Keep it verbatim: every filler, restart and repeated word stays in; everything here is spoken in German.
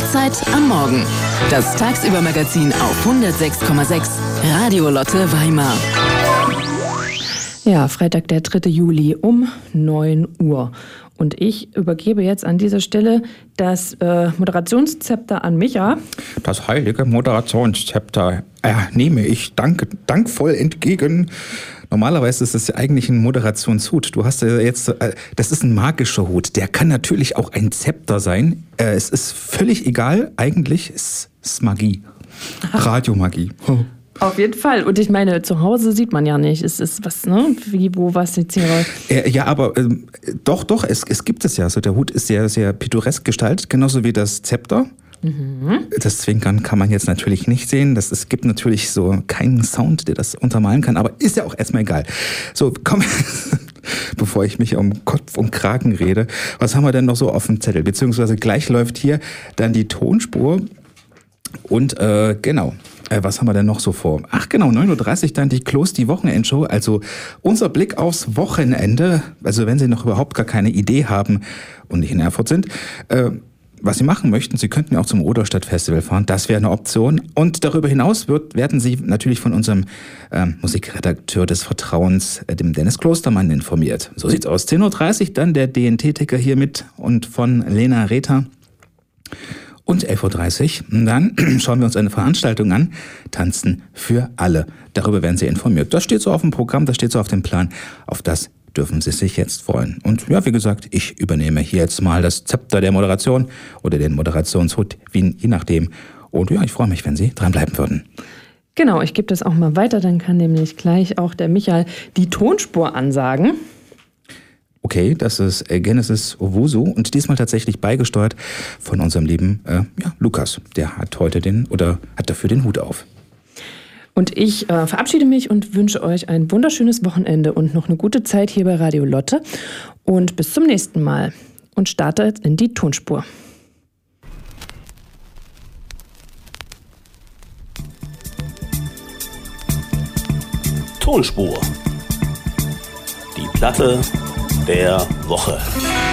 Mahlzeit am Morgen. Das Tagsüber-Magazin auf hundertsechs Komma sechs Radio Lotte Weimar. Ja, Freitag, der dritte Juli um neun Uhr. Und ich übergebe jetzt an dieser Stelle das äh, Moderationszepter an Micha. Das heilige Moderationszepter äh, nehme ich dank, dankvoll entgegen. Normalerweise ist es ja eigentlich ein Moderationshut. Du hast ja jetzt, äh, das ist ein magischer Hut. Der kann natürlich auch ein Zepter sein. Äh, es ist völlig egal. Eigentlich ist es Magie. Radiomagie. Auf jeden Fall. Und ich meine, zu Hause sieht man ja nicht. Es ist was, ne? Wie, wo, was jetzt hier? Äh, ja, aber äh, doch, doch, es, es gibt es ja. Also der Hut ist sehr, sehr pittoresk gestaltet, genauso wie das Zepter. Mhm. Das Zwinkern kann man jetzt natürlich nicht sehen. Das, es gibt natürlich so keinen Sound, der das untermalen kann, aber ist ja auch erstmal egal. So, komm, bevor ich mich um Kopf und Kragen rede, was haben wir denn noch so auf dem Zettel? Beziehungsweise gleich läuft hier dann die Tonspur und äh, genau. Was haben wir denn noch so vor? Ach genau, neun Uhr dreißig dann die Kloß, die Wochenendshow. Also unser Blick aufs Wochenende. Also wenn Sie noch überhaupt gar keine Idee haben und nicht in Erfurt sind, äh, was Sie machen möchten, Sie könnten ja auch zum Oderstadt-Festival fahren. Das wäre eine Option. Und darüber hinaus wird, werden Sie natürlich von unserem äh, Musikredakteur des Vertrauens, äh, dem Dennis Klostermann, informiert. So sieht's aus. zehn Uhr dreißig dann der D N T-Ticker hier mit und von Lena Rether. Und elf Uhr dreißig, dann schauen wir uns eine Veranstaltung an, Tanzen für alle. Darüber werden Sie informiert. Das steht so auf dem Programm, das steht so auf dem Plan. Auf das dürfen Sie sich jetzt freuen. Und ja, wie gesagt, ich übernehme hier jetzt mal das Zepter der Moderation oder den Moderationshut, wie, je nachdem. Und ja, ich freue mich, wenn Sie dranbleiben würden. Genau, ich gebe das auch mal weiter, dann kann nämlich gleich auch der Michael die Tonspur ansagen. Okay, das ist Genesis Owusu und diesmal tatsächlich beigesteuert von unserem lieben äh, ja, Lukas. Der hat heute den oder hat dafür den Hut auf. Und ich äh, verabschiede mich und wünsche euch ein wunderschönes Wochenende und noch eine gute Zeit hier bei Radio Lotte. Und bis zum nächsten Mal. Und starte jetzt in die Tonspur. Tonspur. Die Platte der Woche.